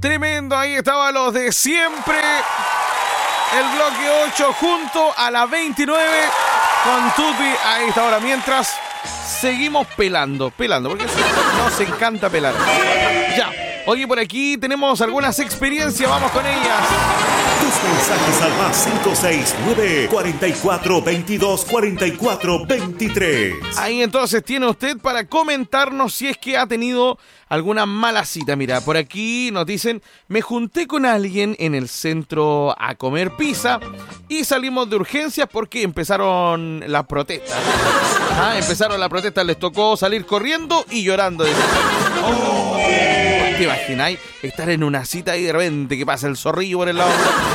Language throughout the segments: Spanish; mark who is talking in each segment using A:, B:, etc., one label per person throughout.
A: Tremendo, ahí estaba los de siempre. El bloque 8 junto a la 29 con Tuti a esta hora. Mientras seguimos pelando, porque nos encanta pelar. Ya, oye, por aquí tenemos algunas experiencias, vamos con ellas.
B: Tus mensajes al más 569 44 22 44 23.
A: Ahí entonces tiene usted para comentarnos si es que ha tenido alguna mala cita. Mira, por aquí nos dicen: me junté con alguien en el centro a comer pizza y salimos de urgencias porque empezaron las protestas. Empezaron las protestas, les tocó salir corriendo y llorando. ¿Te imagináis estar en una cita y de repente que pasa el zorrillo por el lado?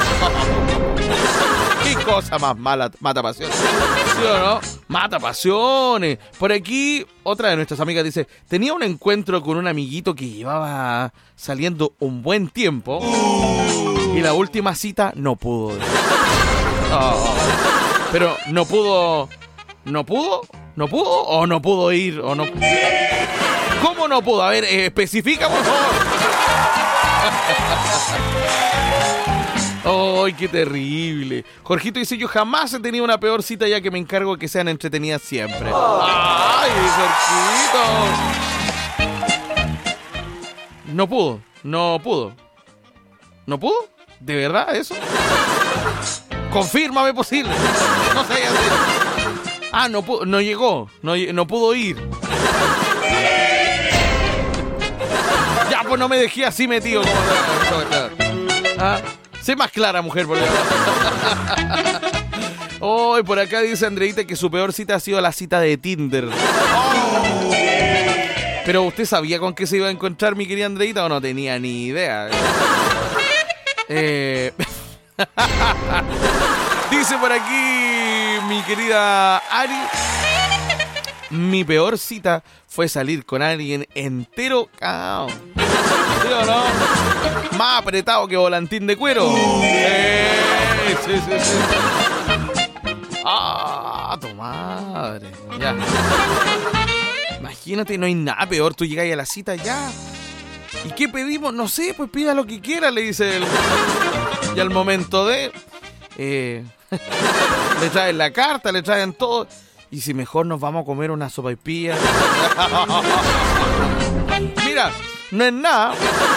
A: Qué cosa más mala, mata pasiones. ¿Sí o no? Mata pasiones. Por aquí, otra de nuestras amigas dice: tenía un encuentro con un amiguito que llevaba saliendo un buen tiempo y la última cita no pudo. Pero no pudo. ¿No pudo? ¿No pudo o no pudo ir? ¿O no? ¿Cómo no pudo? A ver, especifica, por favor. ¡Ay, qué terrible! Jorgito dice: yo jamás he tenido una peor cita, ya que me encargo de que sean entretenidas siempre. ¡Ay, Jorgito! No pudo. ¿No pudo? ¿De verdad eso? Confírmame posible. No sé. No pudo, no llegó. No pudo ir. Ya, pues no me dejé así metido. Sé más clara, mujer, por favor. Por acá dice Andreita que su peor cita ha sido la cita de Tinder. Pero ¿usted sabía con qué se iba a encontrar, mi querida Andreita, o no tenía ni idea? Dice por aquí mi querida Ari: mi peor cita fue salir con alguien entero cao. ¿Sí o no? Más apretado que volantín de cuero. Sí. Tu madre. Ya. Imagínate, no hay nada peor. Tú llegas a la cita ya. ¿Y qué pedimos? No sé, pues pida lo que quiera, le dice él. Y al momento de... le traen la carta, le traen todo. Y si mejor nos vamos a comer una sopaipilla. Mira, no es nada.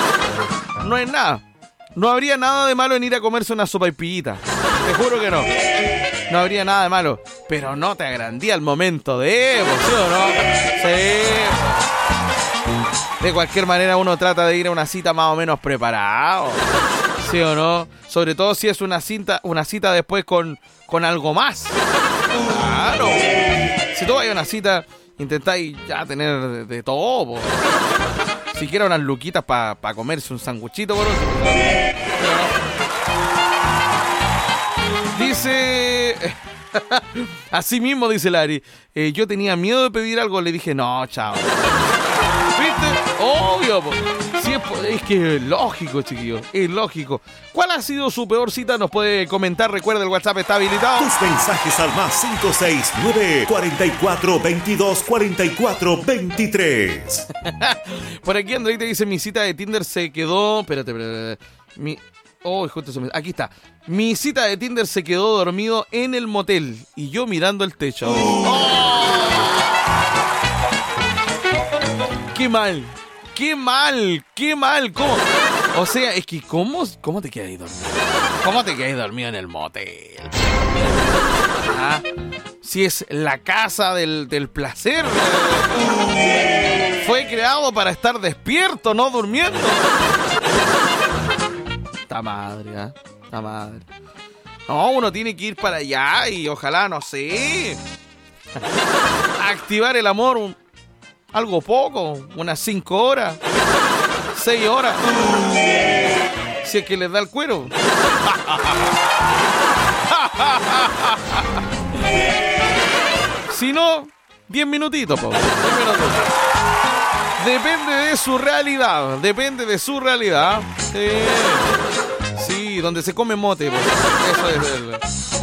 A: No habría nada de malo en ir a comerse una sopaipillita. Te juro que no. No habría nada de malo. Pero no te agrandía el momento de... ¿sí o no? Sí. De cualquier manera uno trata de ir a una cita más o menos preparado. ¿Sí o no? Sobre todo si es una cita después con algo más. Claro. Si tú vas a una cita, intentáis ya tener de todo, po. Siquiera unas luquitas para comerse un sanguchito, por otro. Dice... Así mismo dice Lari: yo tenía miedo de pedir algo, le dije no, chao. ¿Viste? Obvio, po. Sí, es que es lógico, chiquillos. Es lógico. ¿Cuál ha sido su peor cita? Nos puede comentar. Recuerda, el WhatsApp está habilitado.
B: Tus mensajes al más 569 44 22 44 23.
A: Por aquí Andrei te dice: mi cita de Tinder se quedó... Espérate. Justo eso. Aquí está. Mi cita de Tinder se quedó dormido en el motel y yo mirando el techo. ¡Qué mal! ¿Cómo? O sea, es que ¿cómo te quedas ahí dormido? ¿Cómo te quedas dormido en el motel? Si es la casa del placer. Fue creado para estar despierto, no durmiendo. Esta madre. No, uno tiene que ir para allá y ojalá, no sé, activar el amor algo poco, unas 5 horas, 6 horas. Si es que les da el cuero. Si no, 10 minutitos, po. 10 minutitos. Depende de su realidad. Sí, donde se come mote, po. Eso es.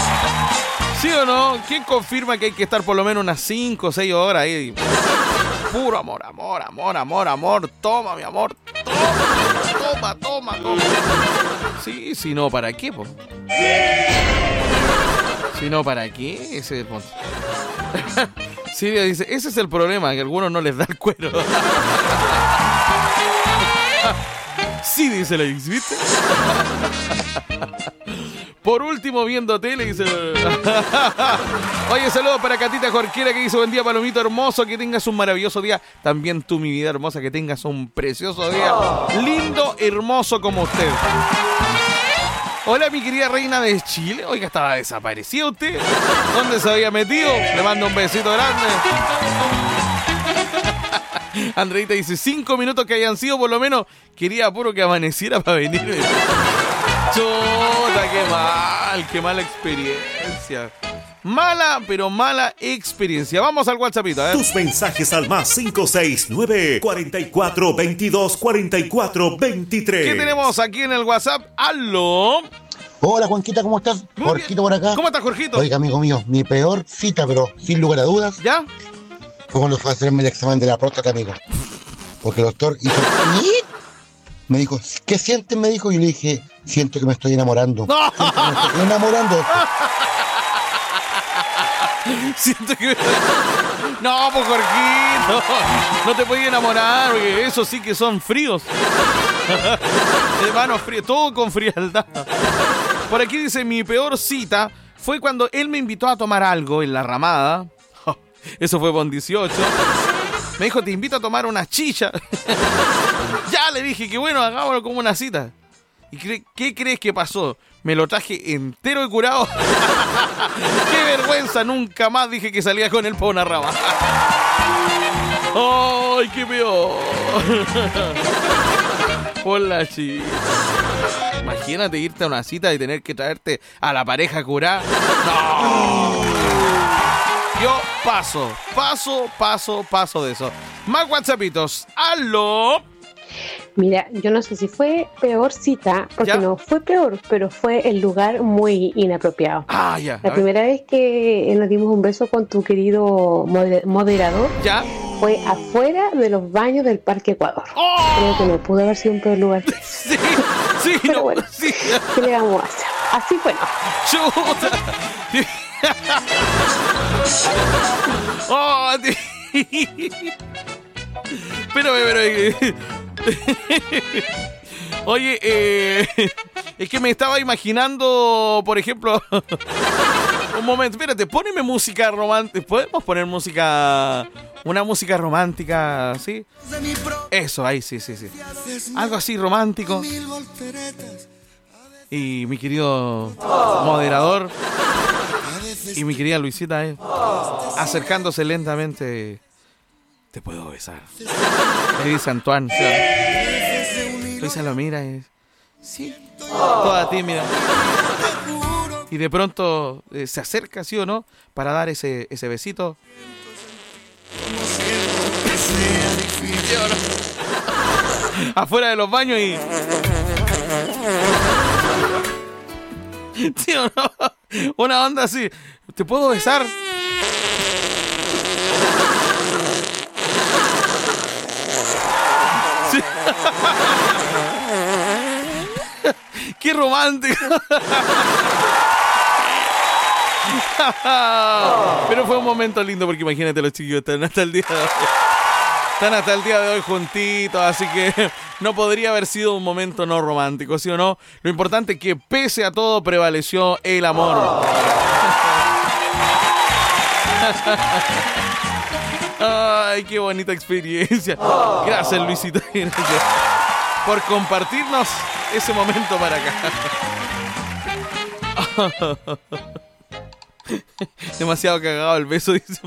A: ¿Sí o no? ¿Quién confirma que hay que estar por lo menos unas 5 o 6 horas ahí? puro amor. Toma, mi amor. Toma. Sí, si no, ¿para qué, po? Si no, ¿para qué? Ese es el punto. Silvia dice, ese es el problema, que a algunos no les da el cuero. Sí, dice la ex, ¿viste? Por último, viendo tele, dice... Oye, saludos para Catita Jorquera, que dice, buen día, Palomito hermoso, que tengas un maravilloso día. También tú, mi vida hermosa, que tengas un precioso día. Lindo, hermoso como usted. Hola, mi querida reina de Chile. Oiga, estaba desaparecida usted. ¿Dónde se había metido? Le mando un besito grande. Andreita dice, 5 minutos que hayan sido, por lo menos quería puro que amaneciera para venir. Chota, qué mala experiencia. Mala, pero mala experiencia. Vamos al WhatsAppito,
B: Tus mensajes al más 569-4422-4423.
A: ¿Qué tenemos aquí en el WhatsApp? ¡Aló!
C: Hola, Juanquita, ¿cómo estás?
A: Muy
C: Jorgito
A: bien.
C: por acá.
A: ¿Cómo estás, Jorgito?
C: Oiga, amigo mío, mi peor cita, pero sin lugar a dudas,
A: ¿Ya?
C: fue cuando fue a hacerme el examen de la próstata, amigo. Porque el doctor hizo... Me dijo, ¿qué sientes? Me dijo, y yo le dije, siento que me estoy enamorando.
A: ¡No!
C: Siento que me estoy enamorando.
A: Siento que... No, pues, Jorgito. No te puedes enamorar, porque esos sí que son fríos. De manos frías, todo con frialdad. Por aquí dice, mi peor cita fue cuando él me invitó a tomar algo en la Ramada. Eso fue con 18. Me dijo, te invito a tomar una chicha. Ya le dije que bueno, hagámoslo como una cita. ¿Y qué crees que pasó? Me lo traje entero y curado. ¡Qué vergüenza! Nunca más dije que salía con él por una rama. ¡Ay, qué peor! Por la chicha. Imagínate irte a una cita y tener que traerte a la pareja curada. ¡No! Yo paso de eso. Más WhatsAppitos. ¡Aló!
D: Mira, yo no sé si fue peor cita, porque
A: ¿Ya?
D: no fue peor, pero fue el lugar muy inapropiado.
A: Ah, ya.
D: La primera vez que nos dimos un beso con tu querido moderador
A: ¿Ya?
D: fue afuera de los baños del Parque Ecuador.
A: ¡Oh!
D: Creo que no pudo haber sido un peor lugar.
A: Sí,
D: Pero
A: no,
D: bueno,
A: sí.
D: ¿qué le vamos a hacer? Así fue, no.
A: Chuta. Oh, pero. Oye, es que me estaba imaginando, por ejemplo, un momento, espérate, poneme música romántica. ¿Podemos poner música, una música romántica, sí? Eso, ahí, sí. Algo así romántico. Y mi querido moderador y mi querida Luisita, acercándose lentamente. Te puedo besar. Le dice Antoine. ¿Sí? Luisa lo mira y dice, sí, toda tímida. Y de pronto se acerca, ¿sí o no? Para dar ese besito. ¿Sí o no? Afuera de los baños y... ¿Sí o no? Una onda así. ¿Te puedo besar? Sí. ¡Qué romántico! Pero fue un momento lindo porque imagínate, los chiquillos están hasta el día de hoy. Están hasta el día de hoy juntitos, así que no podría haber sido un momento no romántico, ¿sí o no? Lo importante es que pese a todo prevaleció el amor. Ay, qué bonita experiencia. Gracias, Luisita. Gracias por compartirnos ese momento para acá. Demasiado cagado el beso, dice.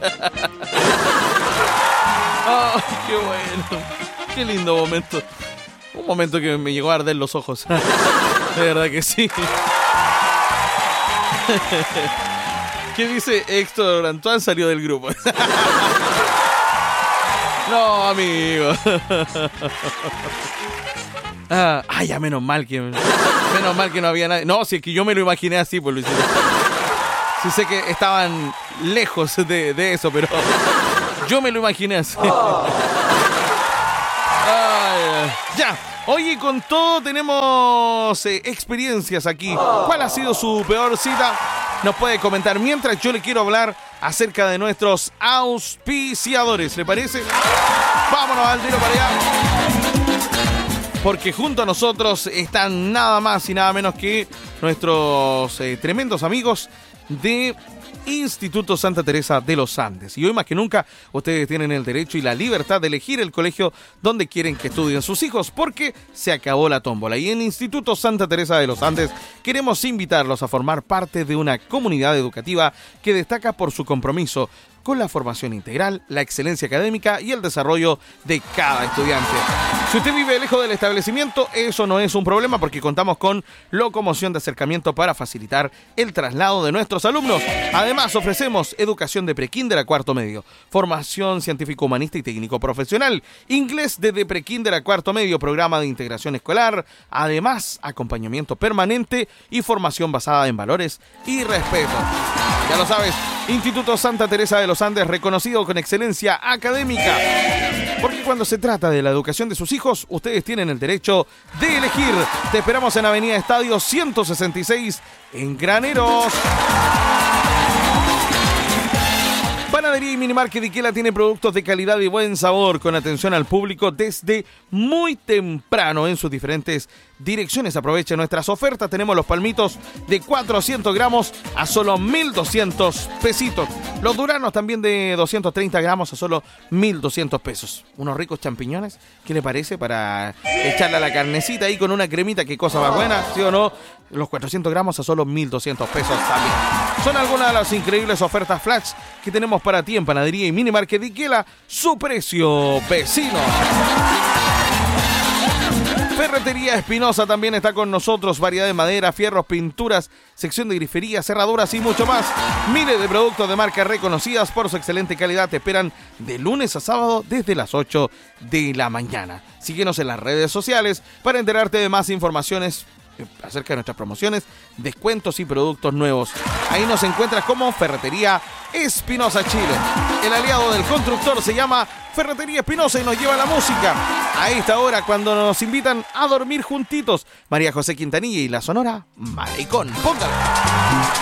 A: Oh, qué bueno. Qué lindo momento. Un momento que me llegó a arder los ojos. De verdad que sí. ¿Qué dice Héctor Antoine? Salió del grupo. No, amigo. Ya, menos mal que no había nadie. No, si es que yo me lo imaginé así, pues Luisito. Sí sé que estaban lejos de eso, pero Yo me lo imaginé así. Ya. Oye, con todo tenemos experiencias aquí. ¿Cuál ha sido su peor cita? Nos puede comentar mientras yo le quiero hablar acerca de nuestros auspiciadores. ¿Le parece? Vámonos al tiro para allá. Porque junto a nosotros están nada más y nada menos que nuestros tremendos amigos de Instituto Santa Teresa de los Andes. Y hoy más que nunca ustedes tienen el derecho y la libertad de elegir el colegio donde quieren que estudien sus hijos, porque se acabó la tómbola. Y en Instituto Santa Teresa de los Andes queremos invitarlos a formar parte de una comunidad educativa que destaca por su compromiso con la formación integral, la excelencia académica y el desarrollo de cada estudiante. Si usted vive lejos del establecimiento, eso no es un problema porque contamos con locomoción de acercamiento para facilitar el traslado de nuestros alumnos. Además, ofrecemos educación de prekinder a cuarto medio, formación científico-humanista y técnico-profesional, inglés desde prekinder a cuarto medio, programa de integración escolar, además, acompañamiento permanente y formación basada en valores y respeto. Ya lo sabes, Instituto Santa Teresa de los Andes, reconocido con excelencia académica. Porque cuando se trata de la educación de sus hijos, ustedes tienen el derecho de elegir. Te esperamos en Avenida Estadio 166 en Graneros. Panadería y Minimarket Diquela tiene productos de calidad y buen sabor con atención al público desde muy temprano en sus diferentes direcciones. Aproveche nuestras ofertas. Tenemos los palmitos de 400 gramos a solo 1,200 pesitos. Los duranos también de 230 gramos a solo 1,200 pesos. Unos ricos champiñones, ¿qué le parece? Para echarle a la carnecita ahí con una cremita, qué cosa más buena, ¿sí o no? Los 400 gramos a solo 1,200 pesos también. Son algunas de las increíbles ofertas flash que tenemos para ti en Panadería y Minimarket Diquela. Su precio vecino. Ferretería Espinosa también está con nosotros. Variedad de madera, fierros, pinturas, sección de grifería, cerraduras y mucho más. Miles de productos de marcas reconocidas por su excelente calidad. Te esperan de lunes a sábado desde las 8 de la mañana. Síguenos en las redes sociales para enterarte de más informaciones acerca de nuestras promociones, descuentos y productos nuevos. Ahí nos encuentras como Ferretería Espinosa Chile. El aliado del constructor se llama Ferretería Espinosa y nos lleva la música a esta hora cuando nos invitan a dormir juntitos. María José Quintanilla y la Sonora Maricón. Póngala.